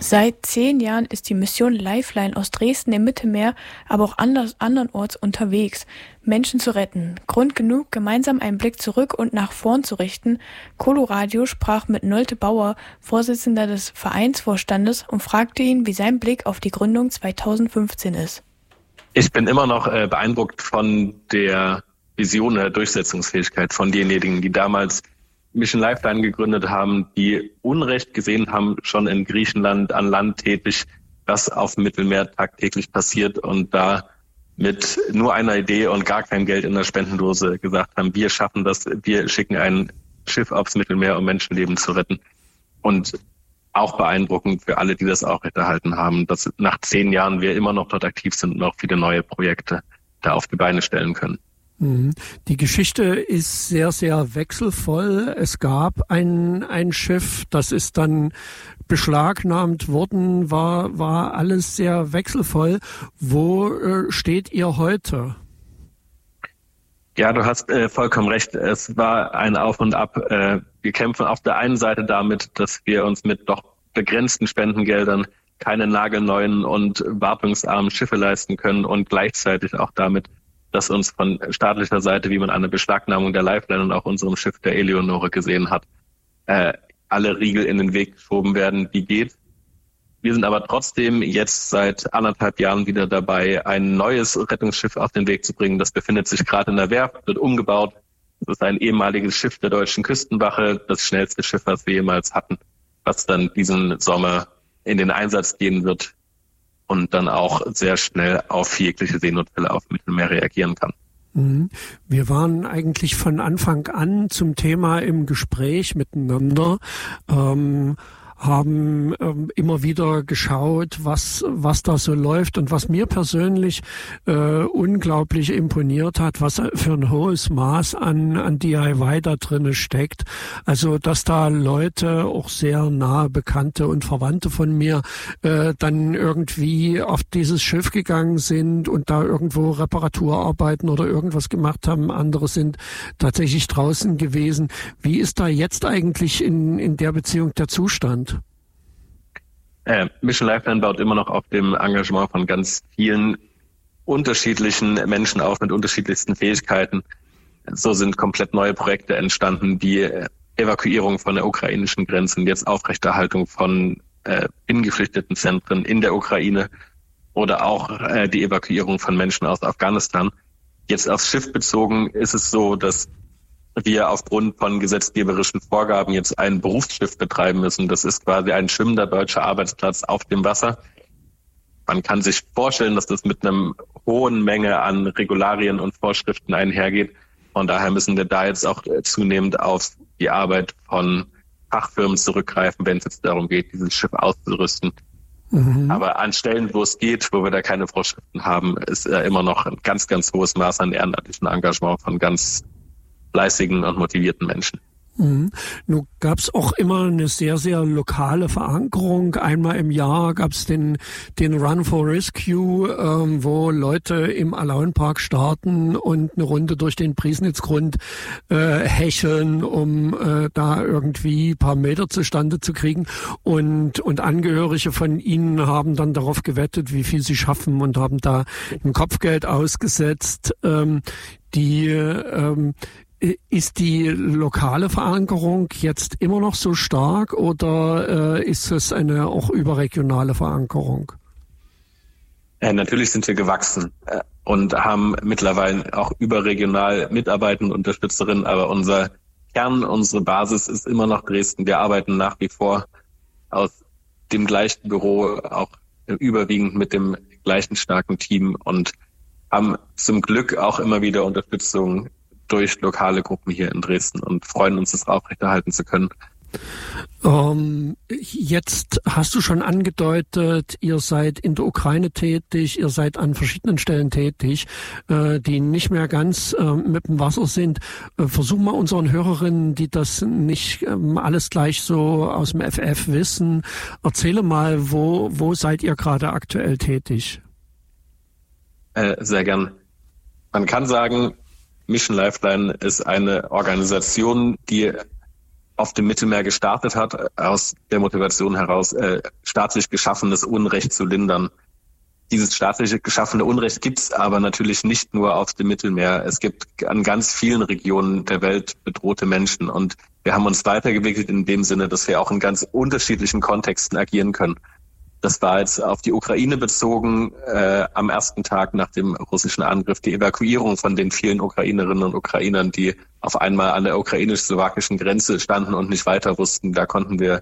Seit 10 Jahren ist die Mission Lifeline aus Dresden im Mittelmeer, aber auch andernorts unterwegs, Menschen zu retten. Grund genug, gemeinsam einen Blick zurück und nach vorn zu richten. Coloradio sprach mit Nolte Bauer, Vorsitzender des Vereinsvorstandes, und fragte ihn, wie sein Blick auf die Gründung 2015 ist. Ich bin immer noch beeindruckt von der Vision der Durchsetzungsfähigkeit von denjenigen, die damals Mission Lifeline gegründet haben, die Unrecht gesehen haben, schon in Griechenland an Land tätig, was auf dem Mittelmeer tagtäglich passiert, und da mit nur einer Idee und gar kein Geld in der Spendendose gesagt haben, wir schaffen das, wir schicken ein Schiff aufs Mittelmeer, um Menschenleben zu retten. Und auch beeindruckend für alle, die das aufrechterhalten haben, dass nach 10 Jahren wir immer noch dort aktiv sind und auch viele neue Projekte da auf die Beine stellen können. Die Geschichte ist sehr, sehr wechselvoll. Es gab ein Schiff, das ist dann beschlagnahmt worden, war alles sehr wechselvoll. Wo steht ihr heute? Ja, du hast vollkommen recht. Es war ein Auf und Ab. Wir kämpfen auf der einen Seite damit, dass wir uns mit doch begrenzten Spendengeldern keine nagelneuen und wartungsarmen Schiffe leisten können, und gleichzeitig auch damit, dass uns von staatlicher Seite, wie man an der Beschlagnahmung der Lifeline und auch unserem Schiff der Eleonore gesehen hat, alle Riegel in den Weg geschoben werden, wie geht. Wir sind aber trotzdem jetzt seit 1,5 Jahren wieder dabei, ein neues Rettungsschiff auf den Weg zu bringen. Das befindet sich gerade in der Werft, wird umgebaut. Das ist ein ehemaliges Schiff der deutschen Küstenwache, das schnellste Schiff, was wir jemals hatten, was dann diesen Sommer in den Einsatz gehen wird und dann auch sehr schnell auf jegliche Seenotfälle auf dem Mittelmeer reagieren kann. Wir waren eigentlich von Anfang an zum Thema im Gespräch miteinander, haben immer wieder geschaut, was da so läuft, und was mir persönlich unglaublich imponiert hat, was für ein hohes Maß an DIY da drinne steckt. Also, dass da Leute, auch sehr nahe Bekannte und Verwandte von mir, dann irgendwie auf dieses Schiff gegangen sind und da irgendwo Reparaturarbeiten oder irgendwas gemacht haben. Andere sind tatsächlich draußen gewesen. Wie ist da jetzt eigentlich in der Beziehung der Zustand? Mission Lifeline baut immer noch auf dem Engagement von ganz vielen unterschiedlichen Menschen auf mit unterschiedlichsten Fähigkeiten. So sind komplett neue Projekte entstanden, wie Evakuierung von der ukrainischen Grenzen, jetzt Aufrechterhaltung von geflüchteten Zentren in der Ukraine oder auch die Evakuierung von Menschen aus Afghanistan. Jetzt aufs Schiff bezogen ist es so, dass wir aufgrund von gesetzgeberischen Vorgaben jetzt ein Berufsschiff betreiben müssen. Das ist quasi ein schwimmender deutscher Arbeitsplatz auf dem Wasser. Man kann sich vorstellen, dass das mit einer hohen Menge an Regularien und Vorschriften einhergeht. Von daher müssen wir da jetzt auch zunehmend auf die Arbeit von Fachfirmen zurückgreifen, wenn es jetzt darum geht, dieses Schiff auszurüsten. Aber an Stellen, wo es geht, wo wir da keine Vorschriften haben, ist immer noch ein ganz, ganz hohes Maß an ehrenamtlichem Engagement von ganz fleißigen und motivierten Menschen. Nun gab es auch immer eine sehr, sehr lokale Verankerung. Einmal im Jahr gab es den Run for Rescue, wo Leute im Alaunpark starten und eine Runde durch den Priesnitzgrund hecheln, um da irgendwie ein paar Meter zustande zu kriegen. Und Angehörige von ihnen haben dann darauf gewettet, wie viel sie schaffen, und haben da ein Kopfgeld ausgesetzt. Ist die lokale Verankerung jetzt immer noch so stark, oder ist es eine auch überregionale Verankerung? Natürlich sind wir gewachsen und haben mittlerweile auch überregional Mitarbeiter und Unterstützerinnen, aber unser Kern, unsere Basis ist immer noch Dresden. Wir arbeiten nach wie vor aus dem gleichen Büro, auch überwiegend mit dem gleichen starken Team, und haben zum Glück auch immer wieder Unterstützung durch lokale Gruppen hier in Dresden und freuen uns, das aufrechterhalten zu können. Jetzt hast du schon angedeutet, ihr seid in der Ukraine tätig, ihr seid an verschiedenen Stellen tätig, die nicht mehr ganz mit dem Wasser sind. Versuch mal unseren Hörerinnen, die das nicht alles gleich so aus dem FF wissen, erzähle mal, wo seid ihr gerade aktuell tätig? Sehr gern. Man kann sagen, Mission Lifeline ist eine Organisation, die auf dem Mittelmeer gestartet hat, aus der Motivation heraus, staatlich geschaffenes Unrecht zu lindern. Dieses staatlich geschaffene Unrecht gibt es aber natürlich nicht nur auf dem Mittelmeer. Es gibt an ganz vielen Regionen der Welt bedrohte Menschen und wir haben uns weiterentwickelt in dem Sinne, dass wir auch in ganz unterschiedlichen Kontexten agieren können. Das war jetzt auf die Ukraine bezogen, am ersten Tag nach dem russischen Angriff, die Evakuierung von den vielen Ukrainerinnen und Ukrainern, die auf einmal an der ukrainisch-slowakischen Grenze standen und nicht weiter wussten. Da konnten wir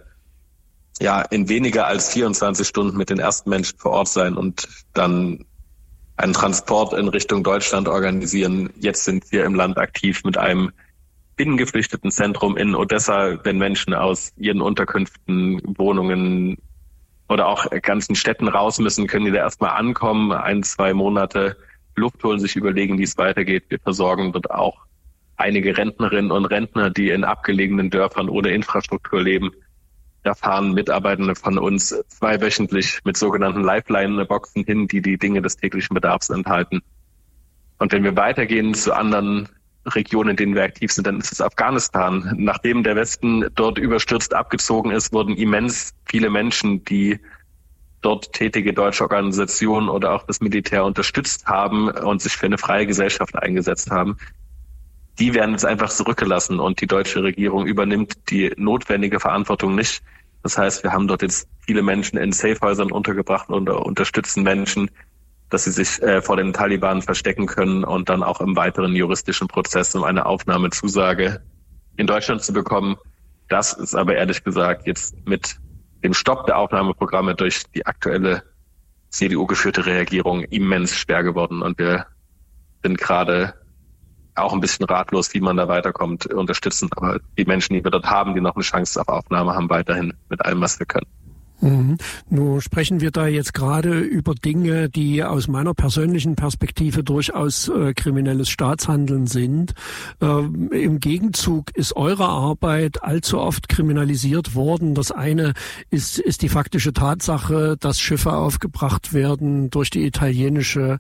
in weniger als 24 Stunden mit den ersten Menschen vor Ort sein und dann einen Transport in Richtung Deutschland organisieren. Jetzt sind wir im Land aktiv mit einem Binnengeflüchteten-Zentrum in Odessa, wenn Menschen aus ihren Unterkünften, Wohnungen oder auch ganzen Städten raus müssen, können die da erstmal ankommen, 1-2 Monate Luft holen, sich überlegen, wie es weitergeht. Wir versorgen dort auch einige Rentnerinnen und Rentner, die in abgelegenen Dörfern ohne Infrastruktur leben. Da fahren Mitarbeitende von uns 2-wöchentlich mit sogenannten Lifeline-Boxen hin, die die Dinge des täglichen Bedarfs enthalten. Und wenn wir weitergehen zu anderen Regionen, in denen wir aktiv sind, dann ist es Afghanistan. Nachdem der Westen dort überstürzt abgezogen ist, wurden immens viele Menschen, die dort tätige deutsche Organisationen oder auch das Militär unterstützt haben und sich für eine freie Gesellschaft eingesetzt haben, die werden jetzt einfach zurückgelassen und die deutsche Regierung übernimmt die notwendige Verantwortung nicht. Das heißt, wir haben dort jetzt viele Menschen in Safehäusern untergebracht und unterstützen Menschen, dass sie sich vor den Taliban verstecken können und dann auch im weiteren juristischen Prozess, um eine Aufnahmezusage in Deutschland zu bekommen. Das ist aber ehrlich gesagt jetzt mit dem Stopp der Aufnahmeprogramme durch die aktuelle CDU-geführte Regierung immens schwer geworden und wir sind gerade auch ein bisschen ratlos, wie man da weiterkommt, unterstützen. Aber die Menschen, die wir dort haben, die noch eine Chance auf Aufnahme haben, weiterhin mit allem, was wir können. Nun sprechen wir da jetzt gerade über Dinge, die aus meiner persönlichen Perspektive durchaus kriminelles Staatshandeln sind. Im Gegenzug ist eure Arbeit allzu oft kriminalisiert worden. Das eine ist die faktische Tatsache, dass Schiffe aufgebracht werden durch die italienische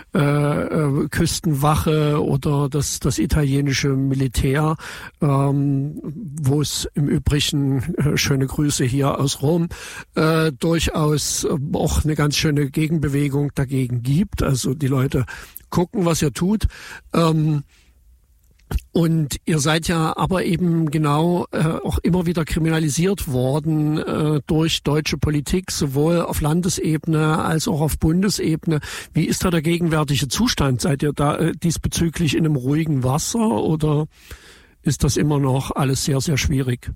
Küstenwache oder das italienische Militär, wo es im Übrigen, schöne Grüße hier aus Rom, durchaus auch eine ganz schöne Gegenbewegung dagegen gibt. Also die Leute gucken, was ihr tut. Und ihr seid ja aber eben genau auch immer wieder kriminalisiert worden durch deutsche Politik, sowohl auf Landesebene als auch auf Bundesebene. Wie ist da der gegenwärtige Zustand? Seid ihr da diesbezüglich in einem ruhigen Wasser oder ist das immer noch alles sehr, sehr schwierig?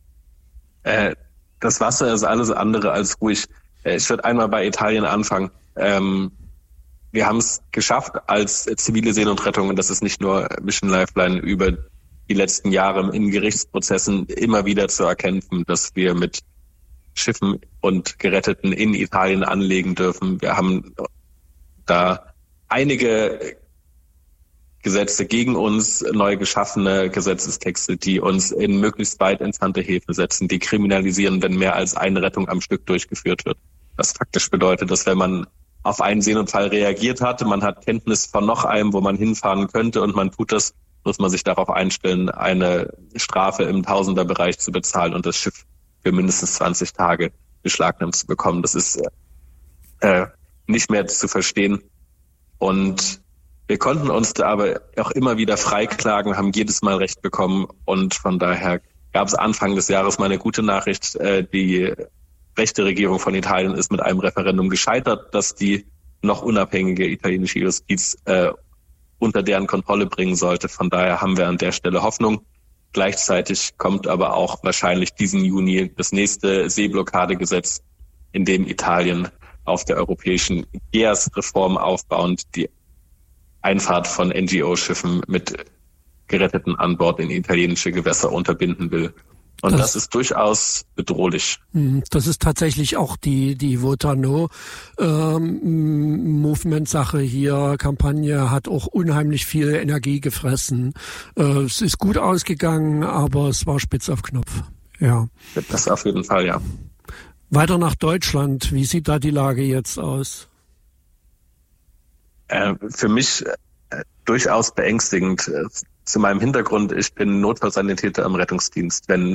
Das Wasser ist alles andere als ruhig. Ich würde einmal bei Italien anfangen. Wir haben es geschafft als zivile Seenotrettung, und das ist nicht nur Mission Lifeline, über die letzten Jahre in Gerichtsprozessen immer wieder zu erkämpfen, dass wir mit Schiffen und Geretteten in Italien anlegen dürfen. Wir haben da einige Gesetze gegen uns, neu geschaffene Gesetzestexte, die uns in möglichst weit entfernte Häfen setzen, die kriminalisieren, wenn mehr als eine Rettung am Stück durchgeführt wird. Was faktisch bedeutet, dass wenn man auf einen Seenotfall reagiert hat, man hat Kenntnis von noch einem, wo man hinfahren könnte und man tut das, muss man sich darauf einstellen, eine Strafe im Tausenderbereich zu bezahlen und das Schiff für mindestens 20 Tage beschlagnahmt zu bekommen. Das ist nicht mehr zu verstehen. Und wir konnten uns da aber auch immer wieder freiklagen, haben jedes Mal Recht bekommen und von daher gab es Anfang des Jahres mal eine gute Nachricht. Die rechte Regierung von Italien ist mit einem Referendum gescheitert, das die noch unabhängige italienische Justiz unter deren Kontrolle bringen sollte. Von daher haben wir an der Stelle Hoffnung. Gleichzeitig kommt aber auch wahrscheinlich diesen Juni das nächste Seeblockadegesetz, in dem Italien auf der europäischen GEAS-Reform aufbauend die Einfahrt von NGO-Schiffen mit Geretteten an Bord in italienische Gewässer unterbinden will. Und das ist durchaus bedrohlich. Das ist tatsächlich auch die Vota No Movement-Sache hier. Kampagne hat auch unheimlich viel Energie gefressen. Es ist gut ausgegangen, aber es war spitz auf Knopf. Ja. Das auf jeden Fall, ja. Weiter nach Deutschland. Wie sieht da die Lage jetzt aus? Für mich durchaus beängstigend. Zu meinem Hintergrund, ich bin Notfallsanitäter im Rettungsdienst. Wenn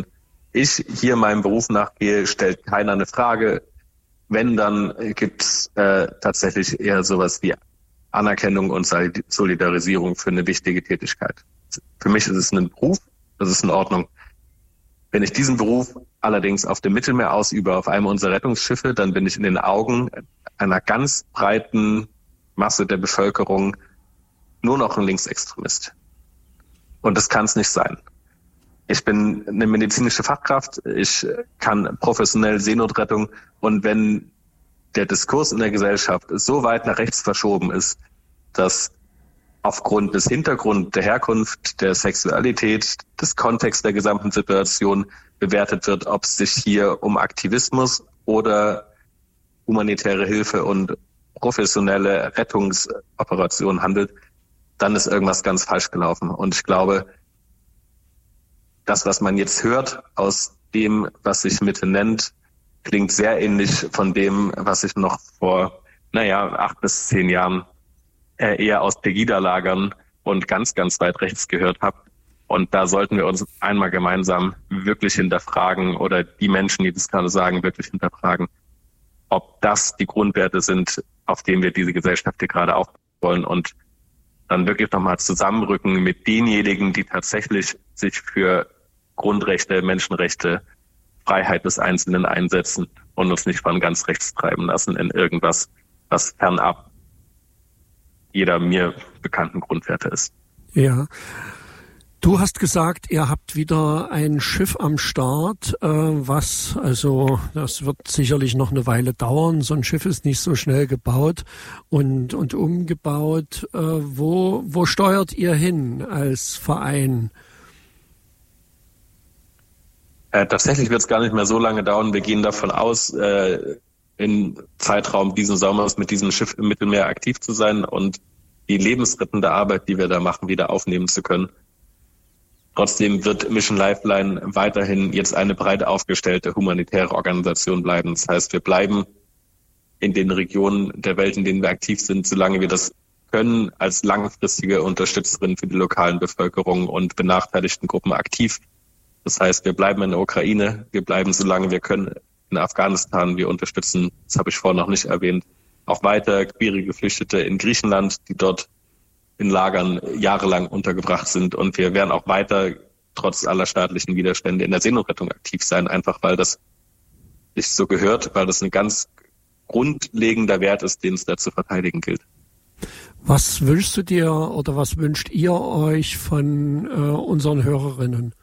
ich hier meinem Beruf nachgehe, stellt keiner eine Frage. Wenn, dann gibt's tatsächlich eher sowas wie Anerkennung und Solidarisierung für eine wichtige Tätigkeit. Für mich ist es ein Beruf, das ist in Ordnung. Wenn ich diesen Beruf allerdings auf dem Mittelmeer ausübe, auf einem unserer Rettungsschiffe, dann bin ich in den Augen einer ganz breiten Masse der Bevölkerung nur noch ein Linksextremist. Und das kann es nicht sein. Ich bin eine medizinische Fachkraft, ich kann professionell Seenotrettung, und wenn der Diskurs in der Gesellschaft so weit nach rechts verschoben ist, dass aufgrund des Hintergrunds, der Herkunft, der Sexualität, des Kontexts der gesamten Situation bewertet wird, ob es sich hier um Aktivismus oder humanitäre Hilfe und professionelle Rettungsoperationen handelt, dann ist irgendwas ganz falsch gelaufen. Und ich glaube, das, was man jetzt hört aus dem, was sich Mitte nennt, klingt sehr ähnlich von dem, was ich noch vor 8 bis 10 Jahren eher aus Pegida-Lagern und ganz, ganz weit rechts gehört habe. Und da sollten wir uns einmal gemeinsam wirklich hinterfragen, oder die Menschen, die das gerade sagen, wirklich hinterfragen, ob das die Grundwerte sind, auf denen wir diese Gesellschaft hier gerade aufbauen wollen, und dann wirklich nochmal zusammenrücken mit denjenigen, die tatsächlich sich für Grundrechte, Menschenrechte, Freiheit des Einzelnen einsetzen und uns nicht von ganz rechts treiben lassen in irgendwas, was fernab jeder mir bekannten Grundwerte ist. Ja. Du hast gesagt, ihr habt wieder ein Schiff am Start, das wird sicherlich noch eine Weile dauern. So ein Schiff ist nicht so schnell gebaut und umgebaut. Wo steuert ihr hin als Verein? Tatsächlich wird es gar nicht mehr so lange dauern. Wir gehen davon aus, im Zeitraum diesen Sommers mit diesem Schiff im Mittelmeer aktiv zu sein und die lebensrettende Arbeit, die wir da machen, wieder aufnehmen zu können. Trotzdem wird Mission Lifeline weiterhin jetzt eine breit aufgestellte humanitäre Organisation bleiben. Das heißt, wir bleiben in den Regionen der Welt, in denen wir aktiv sind, solange wir das können, als langfristige Unterstützerin für die lokalen Bevölkerung und benachteiligten Gruppen aktiv. Das heißt, wir bleiben in der Ukraine, wir bleiben, solange wir können, in Afghanistan. Wir unterstützen, das habe ich vorhin noch nicht erwähnt, auch weiter queere Geflüchtete in Griechenland, die dort in Lagern jahrelang untergebracht sind. Und wir werden auch weiter, trotz aller staatlichen Widerstände, in der Seenotrettung aktiv sein, einfach weil das sich so gehört, weil das ein ganz grundlegender Wert ist, den es da zu verteidigen gilt. Was wünschst du dir oder was wünscht ihr euch von unseren Hörerinnen?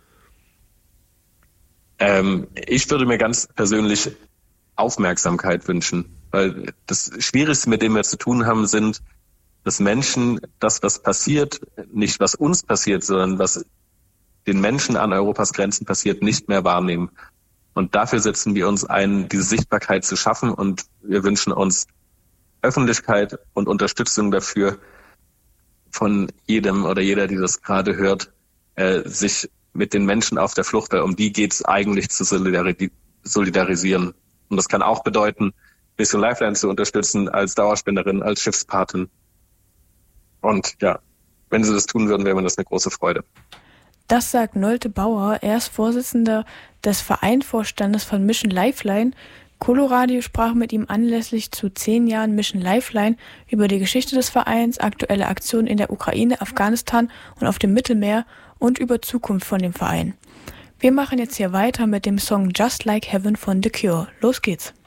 Ich würde mir ganz persönlich Aufmerksamkeit wünschen, weil das Schwierigste, mit dem wir zu tun haben, sind, dass Menschen das, was passiert, nicht was uns passiert, sondern was den Menschen an Europas Grenzen passiert, nicht mehr wahrnehmen. Und dafür setzen wir uns ein, diese Sichtbarkeit zu schaffen, und wir wünschen uns Öffentlichkeit und Unterstützung dafür von jedem oder jeder, die das gerade hört, sich mit den Menschen auf der Flucht, weil um die geht es eigentlich, zu solidarisieren. Und das kann auch bedeuten, Mission Lifeline zu unterstützen als Dauerspenderin, als Schiffspatin. Und ja, wenn sie das tun würden, wäre mir das eine große Freude. Das sagt Nolte Bauer, er ist Vorsitzender des Vereinvorstandes von Mission Lifeline. Coloradio sprach mit ihm anlässlich zu 10 Jahren Mission Lifeline über die Geschichte des Vereins, aktuelle Aktionen in der Ukraine, Afghanistan und auf dem Mittelmeer und über Zukunft von dem Verein. Wir machen jetzt hier weiter mit dem Song Just Like Heaven von The Cure. Los geht's!